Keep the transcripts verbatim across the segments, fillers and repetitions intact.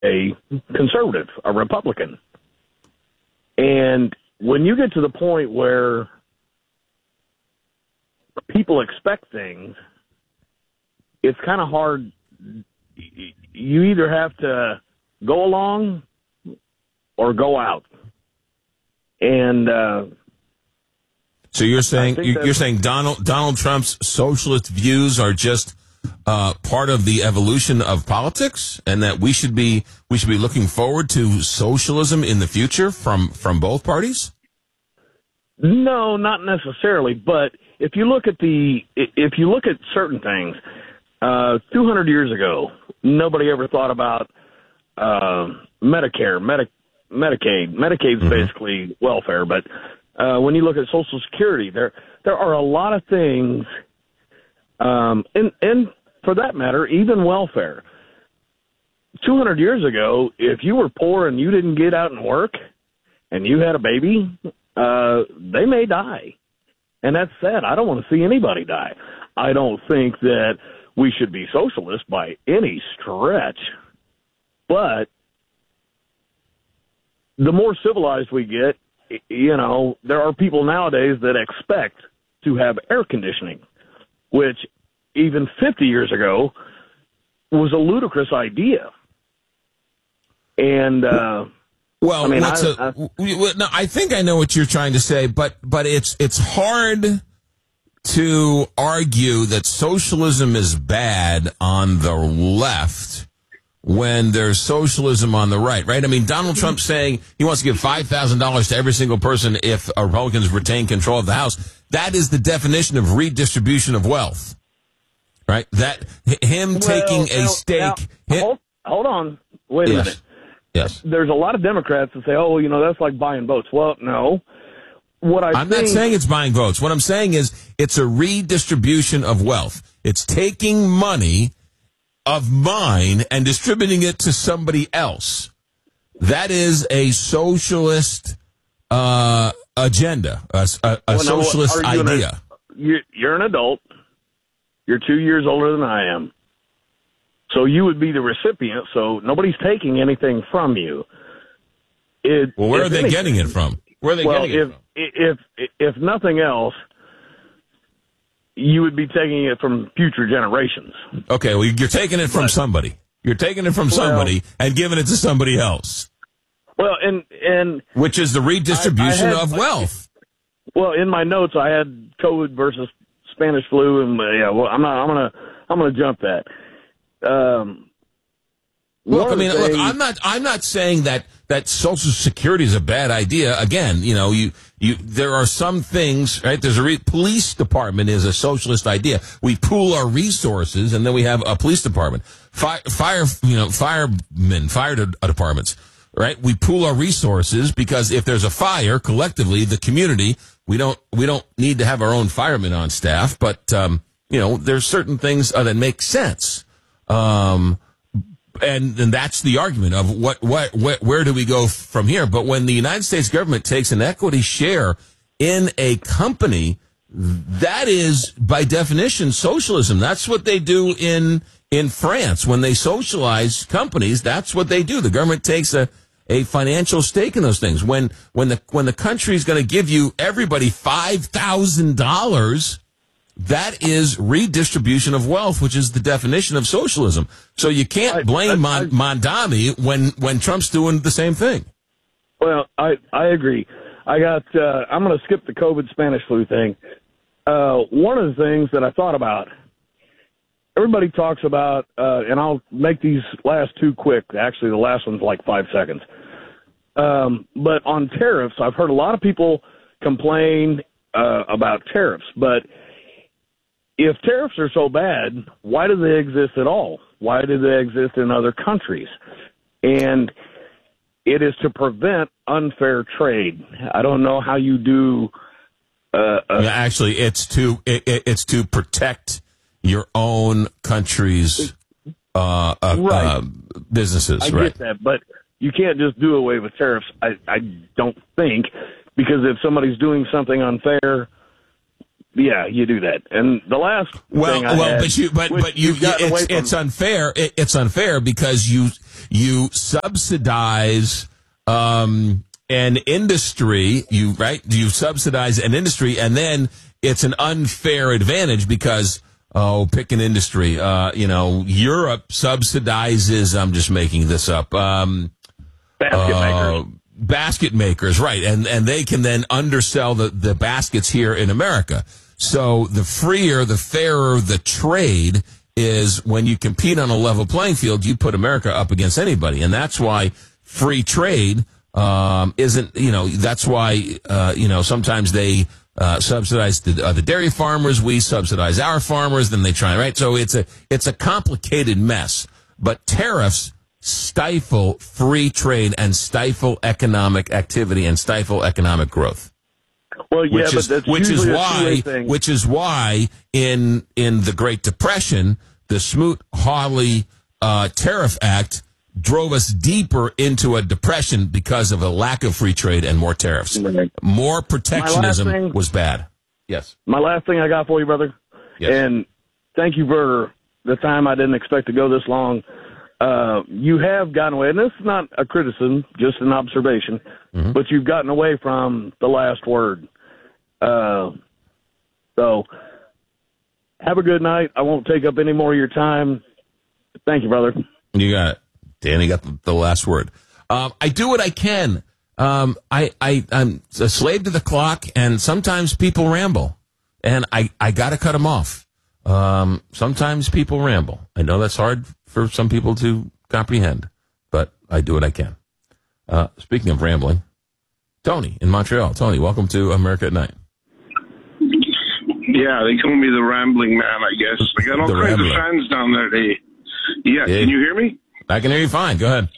a conservative, a Republican. And when you get to the point where people expect things, it's kind of hard. You either have to go along or go out. And uh, so you're saying you're saying Donald Donald Trump's socialist views are just uh, part of the evolution of politics, and that we should be we should be looking forward to socialism in the future from from both parties? No, not necessarily. But if you look at the if you look at certain things, uh, two hundred years ago, nobody ever thought about uh, Medicare, Medi- Medicaid. Medicaid's mm-hmm. basically welfare, but uh, when you look at Social Security, there there are a lot of things, um, and and for that matter, even welfare. two hundred years ago, if you were poor and you didn't get out and work, and you had a baby, uh, they may die. And that's sad. I don't want to see anybody die. I don't think that we should be socialist by any stretch. But the more civilized we get, you know, there are people nowadays that expect to have air conditioning, which even fifty years ago was a ludicrous idea. And, uh, well, I mean, what's I, a, I, no, I think I know what you're trying to say, but, but it's, it's hard to argue that socialism is bad on the left when there's socialism on the right, right? I mean, Donald Trump's saying he wants to give five thousand dollars to every single person if Republicans retain control of the House. That is the definition of redistribution of wealth, right? That him well, taking a now, stake. Now, him, hold, hold on. Wait a yes. minute. Yes. There's a lot of Democrats that say, oh, you know, that's like buying votes. Well, no. What I I'm think, not saying it's buying votes. What I'm saying is it's a redistribution of wealth. It's taking money of mine and distributing it to somebody else. That is a socialist uh, agenda, a, a, a well, socialist no, you idea. An, you're, you're an adult. You're two years older than I am. So you would be the recipient, so nobody's taking anything from you. It, well, where are they anything, getting it from? Where are they well, getting if, it from? If, if, if nothing else, you would be taking it from future generations. Okay, well, you're taking it from but, somebody. You're taking it from well, somebody and giving it to somebody else. Well, and... and which is the redistribution I, I had, of wealth. Well, in my notes, I had COVID versus Spanish flu, and uh, yeah, well, I'm not, I'm gonna, I'm gonna jump that. Um, look, I mean, things, look, I'm not, I'm not saying that, that Social Security is a bad idea. Again, you know, you, you, there are some things, right? There's a re- police department is a socialist idea. We pool our resources and then we have a police department. Fire, fire, you know, firemen, fire de- departments, right? We pool our resources because if there's a fire collectively, the community, we don't, we don't need to have our own firemen on staff, but, um, you know, there's certain things uh, that make sense. Um, and, and that's the argument of what, what, what, where do we go from here? But when the United States government takes an equity share in a company, that is by definition socialism. That's what they do in, in France. When they socialize companies, that's what they do. The government takes a, a financial stake in those things. When, when the, when the country is going to give you everybody five thousand dollars, that is redistribution of wealth, which is the definition of socialism. So you can't blame I, I, Mon- Mondami when, when Trump's doing the same thing. Well, I, I agree. I got, uh, I'm going to skip the COVID Spanish flu thing. Uh, one of the things that I thought about, everybody talks about, uh, and I'll make these last two quick. Actually, the last one's like five seconds. Um, but on tariffs, I've heard a lot of people complain uh, about tariffs, but if tariffs are so bad, why do they exist at all? Why do they exist in other countries? And it is to prevent unfair trade. I don't know how you do. Uh, uh, Actually, it's to it, it's to protect your own country's uh, uh, right. uh, businesses. I right. get that, but you can't just do away with tariffs. I, I don't think, because if somebody's doing something unfair, yeah, you do that. And the last well, thing I well, had, but you, but but you, you it's, from, it's unfair. It, it's unfair because you you subsidize um, an industry. You right? You subsidize an industry, and then it's an unfair advantage because. Oh, pick an industry. Uh, you know, Europe subsidizes, I'm just making this up, um, basket uh, makers. Basket makers, right. And, and they can then undersell the, the baskets here in America. So the freer, the fairer the trade is when you compete on a level playing field, you put America up against anybody. And that's why free trade, um, isn't, you know, that's why, uh, you know, sometimes they, Uh, subsidize the, uh, the dairy farmers. We subsidize our farmers. Then they try, right? So it's a, it's a complicated mess, but tariffs stifle free trade and stifle economic activity and stifle economic growth. Well, yeah, which but is, that's which is why, thing. which is why in, in the Great Depression, the Smoot-Hawley, uh, Tariff Act drove us deeper into a depression because of a lack of free trade and more tariffs. Right. More protectionism thing, was bad. Yes. My last thing I got for you, brother, yes. and thank you for the time. I didn't expect to go this long. Uh, you have gotten away, and this is not a criticism, just an observation, mm-hmm. but you've gotten away from the last word. Uh, so have a good night. I won't take up any more of your time. Thank you, brother. You got it. Danny got the, the last word. Um, I do what I can. Um, I, I, I'm a slave to the clock, and sometimes people ramble, and I, I got to cut them off. Um, sometimes people ramble. I know that's hard for some people to comprehend, but I do what I can. Uh, speaking of rambling, Tony in Montreal. Tony, welcome to America at Night. Yeah, they call me the rambling man, I guess. I got all The kinds rambler. of fans down there. They, yeah, Yeah. Can you hear me? I can hear you fine. Go ahead.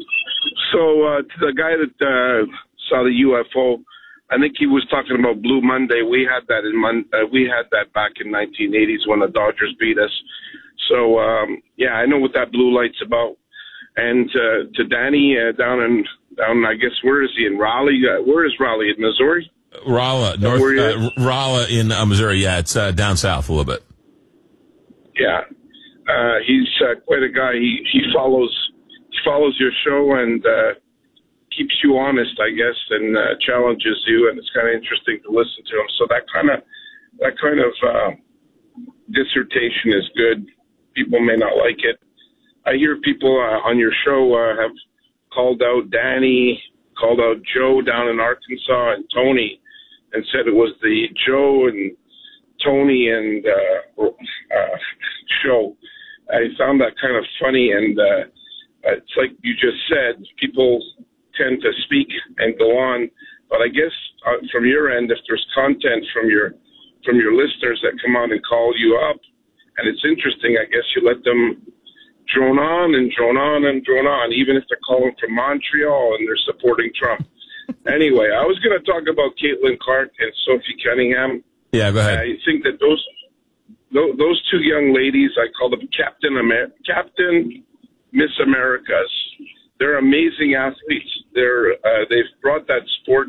So uh, to the guy that uh, saw the U F O, I think he was talking about Blue Monday. We had that in Mon- uh, we had that back in nineteen eighties when the Dodgers beat us. So um, yeah, I know what that blue light's about. And uh, to Danny uh, down in down, I guess where is he in Raleigh? Uh, where is Raleigh in Missouri? Rolla, North uh, Rolla in uh, Missouri. Yeah, it's uh, down south a little bit. Yeah. Uh, he's uh, quite a guy. He he follows he follows your show and uh, keeps you honest, I guess, and uh, challenges you, and it's kind of interesting to listen to him. So that kind of that kind of uh, dissertation is good. People may not like it. I hear people uh, on your show uh, have called out Danny, called out Joe down in Arkansas, and Tony, and said it was the Joe and Tony and uh, uh, show. I found that kind of funny, and uh, it's like you just said, people tend to speak and go on, but I guess uh, from your end, if there's content from your from your listeners that come on and call you up, and it's interesting, I guess you let them drone on and drone on and drone on, even if they're calling from Montreal and they're supporting Trump. Anyway, I was going to talk about Caitlin Clark and Sophie Cunningham. Yeah, go ahead. I think that those those two young ladies, I call them Captain Amer- Captain Miss Americas. They're amazing athletes. They're uh, they've brought that sport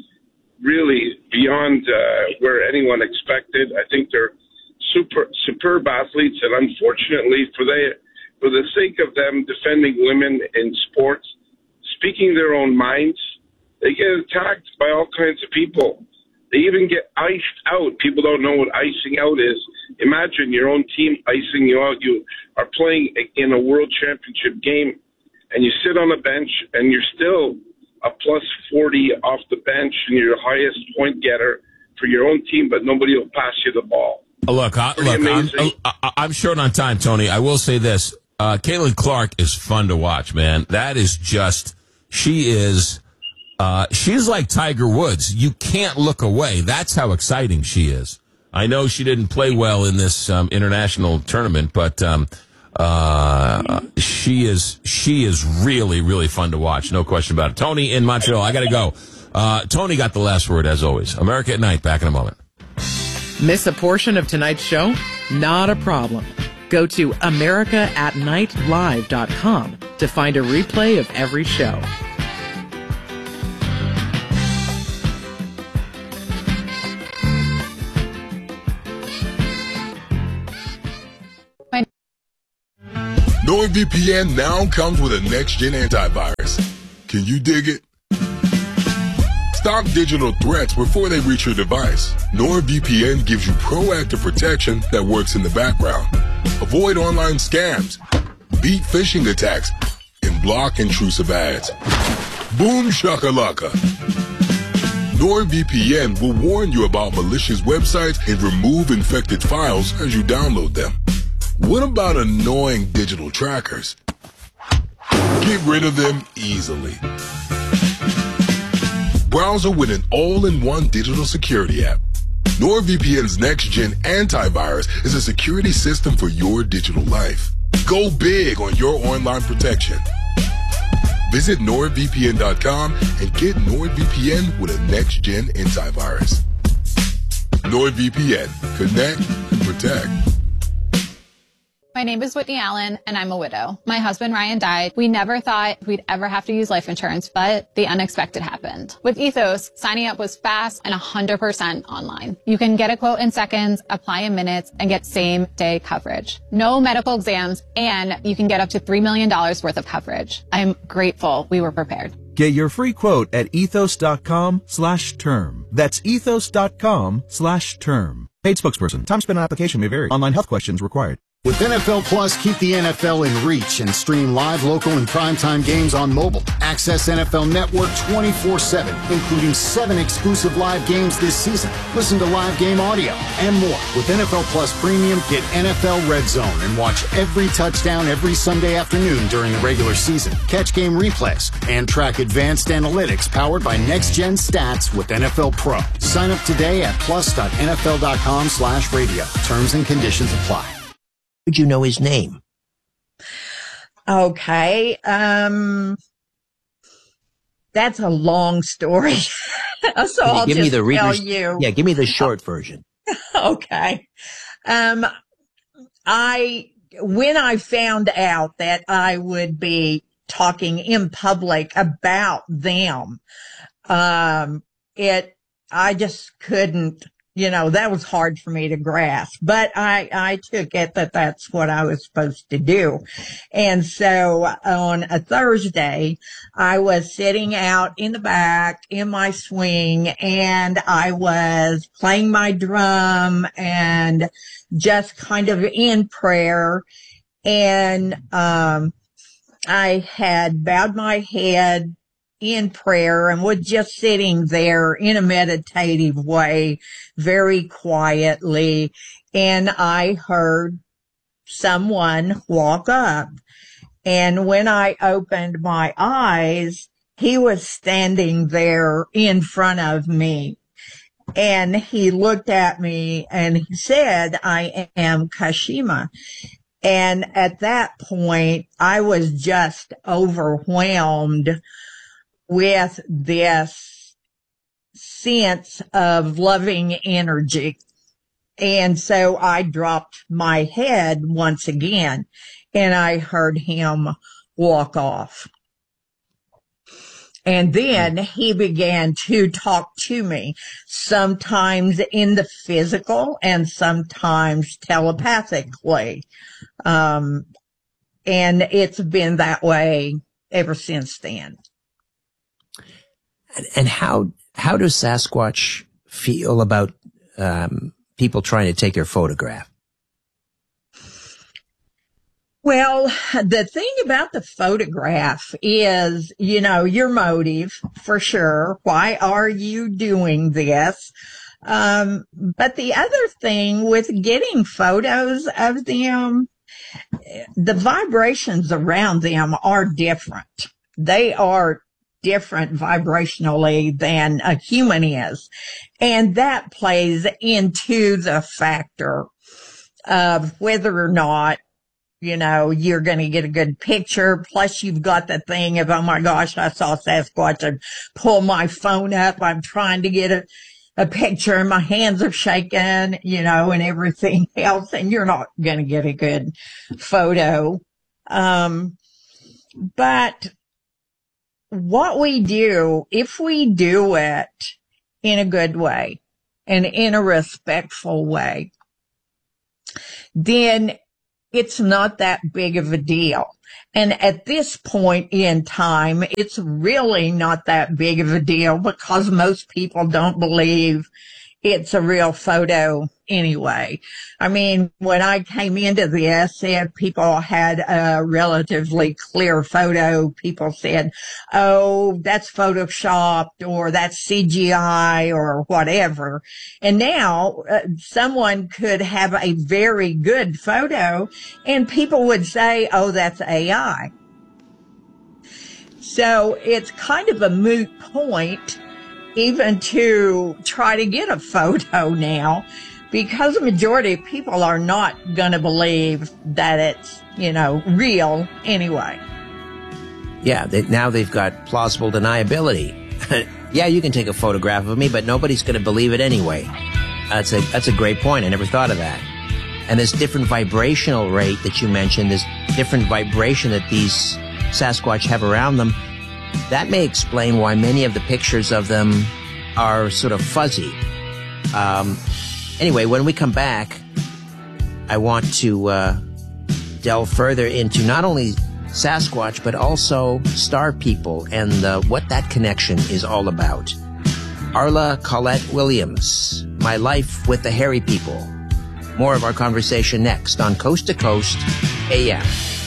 really beyond uh, where anyone expected. I think they're super superb athletes, and unfortunately, for they for the sake of them defending women in sports, speaking their own minds, they get attacked by all kinds of people. They even get iced out. People don't know what icing out is. Imagine your own team icing you out. You are playing in a world championship game, and you sit on a bench, and you're still a plus forty off the bench, and you're the highest point getter for your own team, but nobody will pass you the ball. Look, I, look, I'm, I, I'm short on time, Tony. I will say this. Uh, Caitlin Clark is fun to watch, man. That is just, she is... Uh, she's like Tiger Woods. You can't look away. That's how exciting she is. I know she didn't play well in this um, international tournament, but um, uh, she is she is really, really fun to watch. No question about it. Tony in Montreal, I got to go. Uh, Tony got the last word, as always. America at Night, back in a moment. Miss a portion of tonight's show? Not a problem. Go to america at night live dot com to find a replay of every show. NordVPN now comes with a next-gen antivirus. Can you dig it? Stop digital threats before they reach your device. NordVPN gives you proactive protection that works in the background. Avoid online scams, beat phishing attacks, and block intrusive ads. Boom shakalaka. NordVPN will warn you about malicious websites and remove infected files as you download them. What about annoying digital trackers? Get rid of them easily. Browser with an all-in-one digital security app. NordVPN's next-gen antivirus is a security system for your digital life. Go big on your online protection. Visit nord V P N dot com and get NordVPN with a next-gen antivirus. NordVPN. Connect and protect. My name is Whitney Allen, and I'm a widow. My husband, Ryan, died. We never thought we'd ever have to use life insurance, but the unexpected happened. With Ethos, signing up was fast and one hundred percent online. You can get a quote in seconds, apply in minutes, and get same-day coverage. No medical exams, and you can get up to three million dollars worth of coverage. I'm grateful we were prepared. Get your free quote at ethos.com slash term. That's ethos.com slash term. Paid spokesperson. Time spent on application may vary. Online health questions required. With N F L Plus, keep the N F L in reach and stream live, local, and primetime games on mobile. Access N F L Network twenty-four seven, including seven exclusive live games this season. Listen to live game audio and more. With N F L Plus Premium, get N F L Red Zone and watch every touchdown every Sunday afternoon during the regular season. Catch game replays and track advanced analytics powered by next-gen stats with N F L Pro. Sign up today at plus.nfl.com slash radio. Terms and conditions apply. Would you know his name? Okay. Um, that's a long story. so I'll give just me the tell readers, you. Yeah, give me the short version. Okay. Um, I, when I found out that I would be talking in public about them, um, it, I just couldn't, you know, that was hard for me to grasp, but I, I took it that that's what I was supposed to do. And so on a Thursday, I was sitting out in the back in my swing and I was playing my drum and just kind of in prayer. And, um, I had bowed my head in prayer and was just sitting there in a meditative way, very quietly. And I heard someone walk up. And when I opened my eyes, he was standing there in front of me. And he looked at me and he said, "I am Kashima." And at that point, I was just overwhelmed with this sense of loving energy. And so I dropped my head once again and I heard him walk off. And then he began to talk to me, sometimes in the physical and sometimes telepathically. Um, and it's been that way ever since then. And how how does Sasquatch feel about um, people trying to take their photograph? Well, the thing about the photograph is, you know, your motive for sure. Why are you doing this? Um, but the other thing with getting photos of them, the vibrations around them are different. They are different vibrationally than a human is. And that plays into the factor of whether or not, you know, you're going to get a good picture. Plus you've got the thing of, oh my gosh, I saw Sasquatch. I pull my phone up. I'm trying to get a, a picture and my hands are shaking, you know, and everything else. And you're not going to get a good photo. Um, but what we do, if we do it in a good way and in a respectful way, then it's not that big of a deal. And at this point in time, it's really not that big of a deal because most people don't believe it's a real photo anyway. I mean, when I came into this, if people had a relatively clear photo, people said, oh, that's photoshopped or that's C G I or whatever. And now uh, someone could have a very good photo and people would say, oh, that's A I. So it's kind of a moot point even to try to get a photo now, because the majority of people are not going to believe that it's, you know, real anyway. Yeah, they, now they've got plausible deniability. Yeah, you can take a photograph of me, but nobody's going to believe it anyway. That's a, that's a great point. I never thought of that. And this different vibrational rate that you mentioned, this different vibration that these Sasquatch have around them, that may explain why many of the pictures of them are sort of fuzzy. Um, anyway, when we come back, I want to uh, delve further into not only Sasquatch, but also star people and uh, what that connection is all about. Arla Collette Williams, My Life with the Hairy People. More of our conversation next on Coast to Coast A M.